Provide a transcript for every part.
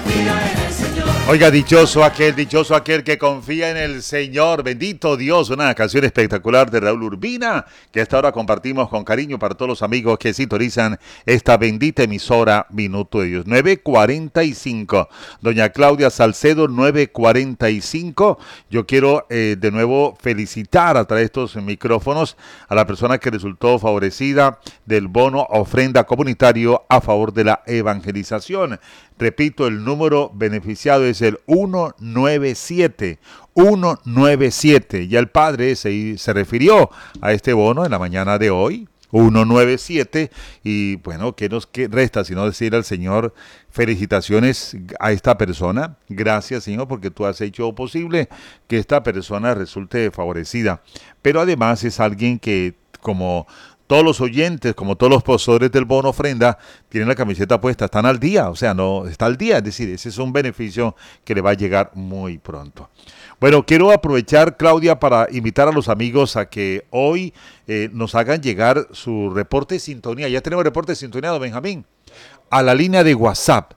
Oiga, dichoso aquel que confía en el Señor. Bendito Dios, una canción espectacular de Raúl Urbina, que hasta ahora compartimos con cariño para todos los amigos que sintonizan esta bendita emisora Minuto de Dios. 9:45. Doña Claudia Salcedo, 9:45. Yo quiero de nuevo felicitar a través de estos micrófonos a la persona que resultó favorecida del bono ofrenda comunitario a favor de la evangelización. Repito, el número beneficiado es el 197. 197. Ya el padre se refirió a este bono en la mañana de hoy. 197. Y bueno, ¿qué nos resta sino decir al Señor felicitaciones a esta persona? Gracias, Señor, porque tú has hecho posible que esta persona resulte favorecida. Pero además es alguien que, como todos los oyentes, como todos los poseedores del bono ofrenda, tienen la camiseta puesta, están al día, o sea, no está al día, es decir, ese es un beneficio que le va a llegar muy pronto. Bueno, quiero aprovechar, Claudia, para invitar a los amigos a que hoy nos hagan llegar su reporte de sintonía. Ya tenemos reporte de sintonía, don Benjamín, a la línea de WhatsApp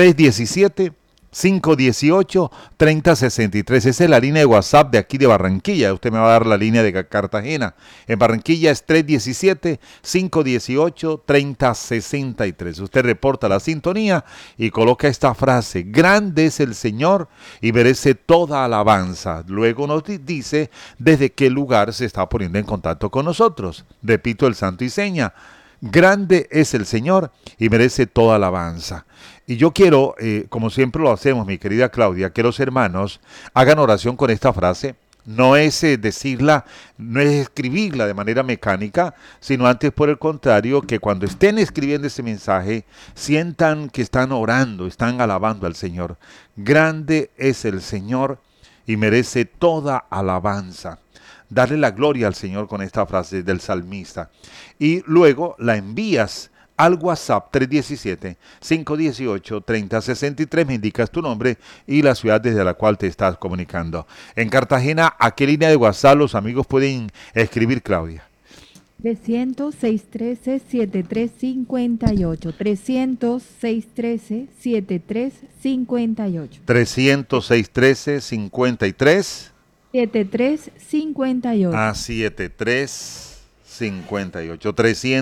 317-518-3063. Esa es la línea de WhatsApp de aquí de Barranquilla. Usted me va a dar la línea de Cartagena. En Barranquilla es 317-518-3063. Usted reporta la sintonía y coloca esta frase: grande es el Señor y merece toda alabanza. Luego nos dice desde qué lugar se está poniendo en contacto con nosotros. Repito el santo y seña: grande es el Señor y merece toda alabanza. Y yo quiero, como siempre lo hacemos, mi querida Claudia, que los hermanos hagan oración con esta frase. No es decirla, no es escribirla de manera mecánica, sino antes, por el contrario, que cuando estén escribiendo ese mensaje, sientan que están orando, están alabando al Señor. Grande es el Señor y merece toda alabanza. Darle la gloria al Señor con esta frase del salmista. Y luego la envías al WhatsApp 317-518-3063. Me indicas tu nombre y la ciudad desde la cual te estás comunicando. En Cartagena, ¿a qué línea de WhatsApp los amigos pueden escribir, Claudia? 300-613-7358. 300-613-7358. 300-613-53. 7358. 7358.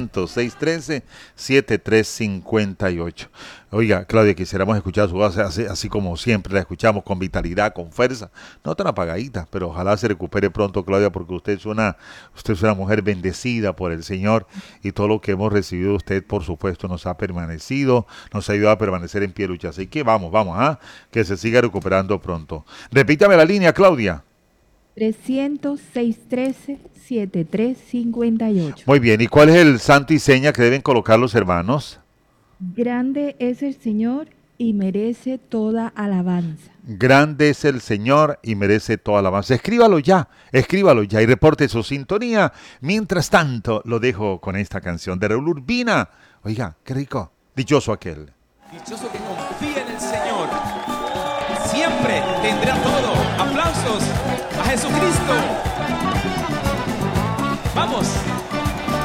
300-613-7358. Oiga, Claudia, quisiéramos escuchar su voz así como siempre la escuchamos, con vitalidad, con fuerza. No tan apagadita, pero ojalá se recupere pronto, Claudia, porque usted es una mujer bendecida por el Señor y todo lo que hemos recibido de usted, por supuesto, nos ha permanecido, nos ha ayudado a permanecer en pie lucha. Así que vamos, que se siga recuperando pronto. Repítame la línea, Claudia. 300-613-7358. Muy bien, ¿y cuál es el santo y seña que deben colocar los hermanos? Grande es el Señor y merece toda alabanza. Grande es el Señor y merece toda alabanza. Escríbalo ya y reporte su sintonía. Mientras tanto, lo dejo con esta canción de Raúl Urbina. Oiga, qué rico. Dichoso aquel. Dichoso que confía en el Señor. Siempre tendrá todo. Aplausos a Jesucristo.